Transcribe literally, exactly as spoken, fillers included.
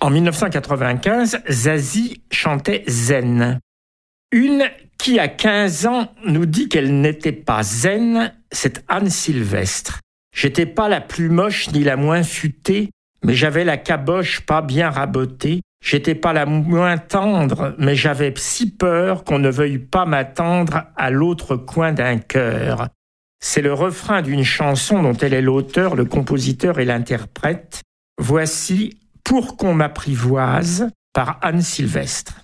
En dix-neuf cent quatre-vingt-quinze, Zazie chantait zen. Une qui, à quinze ans, nous dit qu'elle n'était pas zen, c'est Anne Sylvestre. J'étais pas la plus moche ni la moins futée, mais j'avais la caboche pas bien rabotée. J'étais pas la moins tendre, mais j'avais si peur qu'on ne veuille pas m'attendre à l'autre coin d'un cœur. C'est le refrain d'une chanson dont elle est l'auteur, le compositeur et l'interprète. Voici « Pour qu'on m'apprivoise » par Anne Sylvestre.